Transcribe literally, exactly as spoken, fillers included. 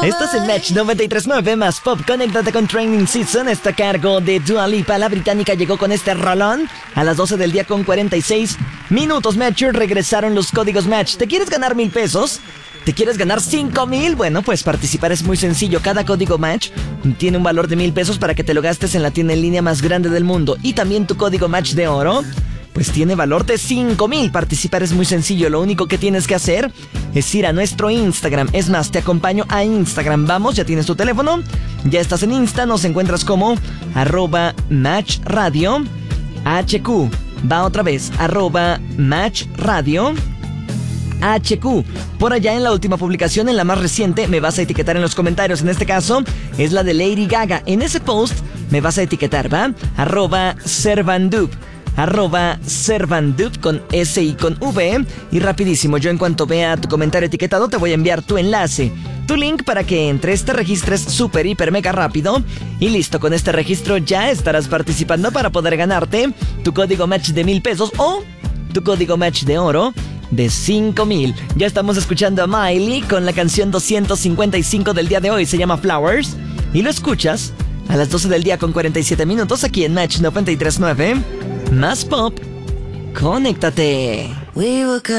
Esto es el Match noventa y tres punto nueve más Pop. Conéctate con Training Season. Está a cargo de Dua Lipa. La británica llegó con este rolón a las doce del día con cuarenta y seis minutos. Matcher, regresaron los códigos Match. ¿Te quieres ganar mil pesos? ¿Te quieres ganar cinco mil? Bueno, pues participar es muy sencillo. Cada código Match tiene un valor de mil pesos para que te lo gastes en la tienda en línea más grande del mundo. Y también tu código Match de oro, pues tiene valor de cinco mil. Participar es muy sencillo. Lo único que tienes que hacer es ir a nuestro Instagram. Es más, te acompaño a Instagram. Vamos, ya tienes tu teléfono. Ya estás en Insta. Nos encuentras como arroba Match Radio H Q. Va otra vez. Arroba Match Radio H Q. Por allá en la última publicación, en la más reciente, me vas a etiquetar en los comentarios. En este caso, es la de Lady Gaga. En ese post me vas a etiquetar, ¿va? Arroba Servandup. Arroba Servandup con S y con V. Y rapidísimo, yo en cuanto vea tu comentario etiquetado te voy a enviar tu enlace, tu link para que entres, te registres súper, hiper, mega rápido. Y listo, con este registro ya estarás participando para poder ganarte tu código Match de mil pesos o tu código Match de oro de cinco mil. Ya estamos escuchando a Miley con la canción doscientos cincuenta y cinco del día de hoy. Se llama Flowers. Y lo escuchas a las doce del día con cuarenta y siete minutos aquí en Match noventa y tres punto nueve. Más Pop. Conéctate.